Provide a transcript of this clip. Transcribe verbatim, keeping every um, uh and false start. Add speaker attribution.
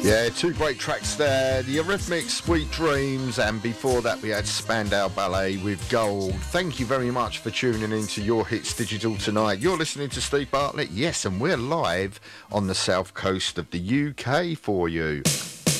Speaker 1: Yeah, two great tracks there. The Eurythmics, Sweet Dreams, and before that we had Spandau Ballet with Gold. Thank you very much for tuning in to Your Hits Digital tonight. You're listening to Steve Bartlett, yes, and we're live on the south coast of the U K for you.